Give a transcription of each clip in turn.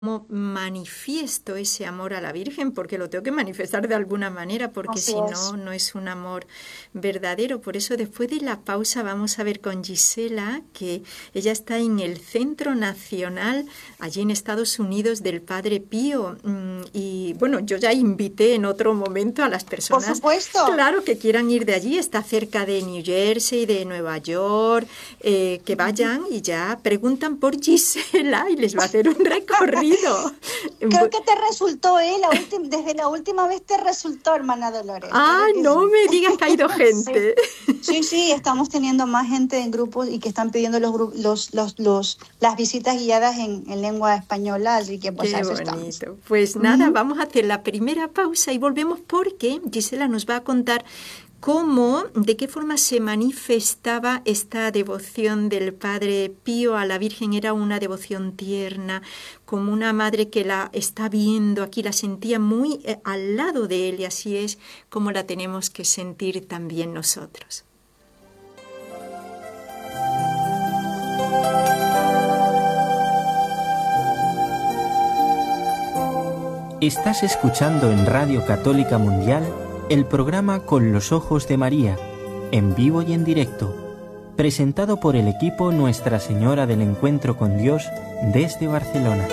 cómo manifiesto ese amor a la Virgen, porque lo tengo que manifestar de alguna manera, porque Así si no, es. no es un amor verdadero. Por eso, después de la pausa, vamos a ver con Gisela que ella está en el Centro Nacional, allí en Estados Unidos, del Padre Pío. Y bueno, yo ya invité en otro momento a las Por personas, supuesto. claro, que quieran ir de allí. Está cerca de New Jersey, de Nueva York, que vayan y ya preguntan por Gisela y les va a hacer un recorrido. Creo que te resultó, desde la última vez te resultó, hermana Dolores. Ah, Claro que no sí. me digas que ha ido Sí. gente. Sí, sí, estamos teniendo más gente en grupos y que están pidiendo las visitas guiadas en lengua española, así que pues a Qué eso estamos. bonito. Pues nada, Ujú. vamos a hacer la primera pausa y volvemos porque Gisela nos va a contar cómo, de qué forma se manifestaba esta devoción del Padre Pío a la Virgen. Era una devoción tierna, como una madre que la está viendo aquí, la sentía muy al lado de él, y así es como la tenemos que sentir también nosotros. Estás escuchando en Radio Católica Mundial el programa Con los Ojos de María, en vivo y en directo, presentado por el equipo Nuestra Señora del Encuentro con Dios desde Barcelona.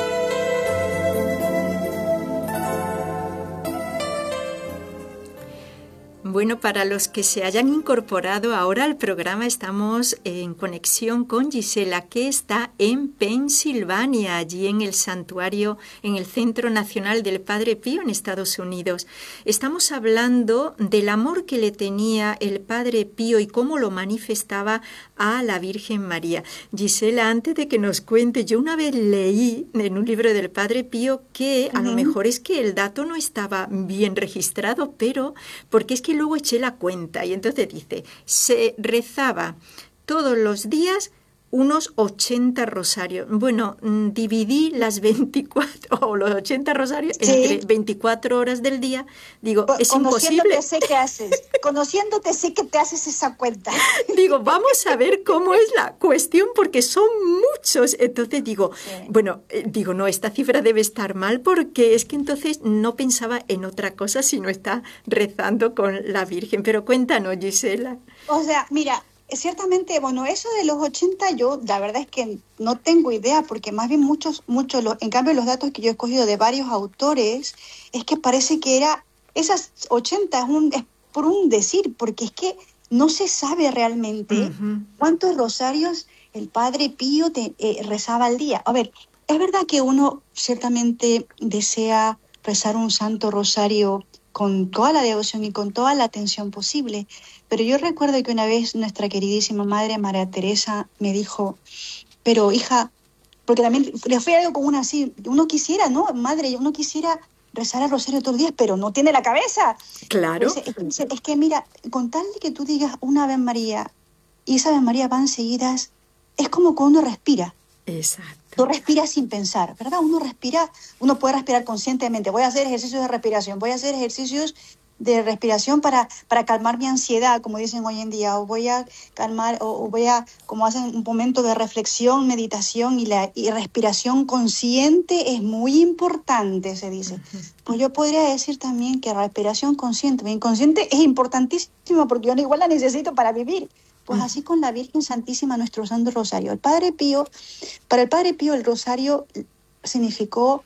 Bueno, para los que se hayan incorporado ahora al programa, estamos en conexión con Gisela, que está en Pensilvania, allí en el santuario, en el Centro Nacional del Padre Pío en Estados Unidos. Estamos hablando del amor que le tenía el Padre Pío y cómo lo manifestaba a la Virgen María. Gisela, antes de que nos cuente, yo una vez leí en un libro del Padre Pío que a lo Ujú. mejor es que el dato no estaba bien registrado, pero porque es que luego eché la cuenta y entonces dice, se rezaba todos los días unos 80 rosarios. Bueno, dividí las 24 o los 80 rosarios entre Sí, 24 horas del día. Digo, es conociéndote imposible. sé que haces, conociéndote sé que te haces esa cuenta. Digo, vamos a ver cómo es la cuestión porque son muchos. Entonces digo, Sí. bueno, digo, no, esta cifra debe estar mal porque es que entonces no pensaba en otra cosa sino está rezando con la Virgen. Pero cuéntanos, Gisela. O sea, mira, ciertamente, bueno, eso de los 80 yo la verdad es que no tengo idea, porque más bien en cambio los datos que yo he escogido de varios autores, es que parece que esas 80 es por un decir, porque es que no se sabe realmente Ujú. cuántos rosarios el Padre Pío rezaba al día. A ver, es verdad que uno ciertamente desea rezar un santo rosario con toda la devoción y con toda la atención posible, pero yo recuerdo que una vez nuestra queridísima madre María Teresa me dijo, pero hija, porque también le fue algo como una así, uno quisiera, ¿no? Madre, uno quisiera rezar el rosario todos los días, pero no tiene la cabeza. Pues Claro. es que mira, con tal de que tú digas una Ave María y esa Ave María van seguidas, es como cuando uno respira. Exacto. Tú respiras sin pensar, ¿verdad? Uno puede respirar conscientemente. Voy a hacer ejercicios de respiración, voy a hacer ejercicios de respiración para calmar mi ansiedad, como dicen hoy en día, o voy a calmar, o voy a, como hacen, un momento de reflexión, meditación y respiración consciente es muy importante, se dice. Pues yo podría decir también que la respiración consciente o inconsciente es importantísima porque yo igual la necesito para vivir. Pues así con la Virgen Santísima, nuestro Santo Rosario. Para el Padre Pío, el rosario significó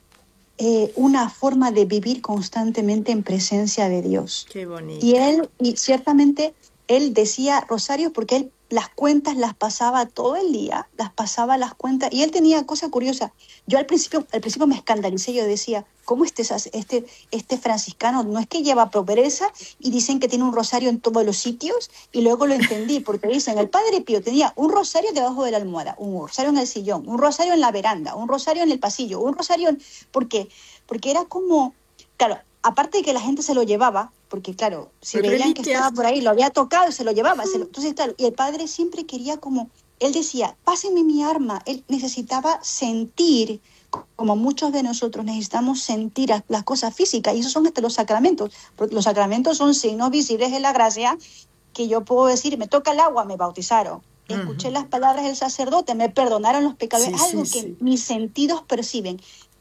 una forma de vivir constantemente en presencia de Dios. Qué Y bonito. y ciertamente, él decía rosario porque él las cuentas las pasaba todo el día, las pasaba las cuentas, y él tenía cosa curiosa. Yo al principio me escandalicé, yo decía, ¿cómo este franciscano no es que lleva pobreza y dicen que tiene un rosario en todos los sitios? Y luego lo entendí, porque dicen, el Padre Pío tenía un rosario debajo de la almohada, un rosario en el sillón, un rosario en la veranda, un rosario en el pasillo, un rosario en... ¿Por qué? Porque era como, claro, aparte de que la gente se lo llevaba, porque claro, si veían que estaba Reliquias. por ahí, lo había tocado y se lo llevaba. Entonces, claro, y el padre siempre quería como, él decía, pásenme mi arma. Él necesitaba sentir, como muchos de nosotros necesitamos sentir las cosas físicas, y esos son hasta los sacramentos, porque los sacramentos son signos visibles de la gracia, que yo puedo decir, me toca el agua, me bautizaron. Escuché Ujú. las palabras del sacerdote, me perdonaron los pecados, Sí, sí, algo que sí. mis sentidos perciben.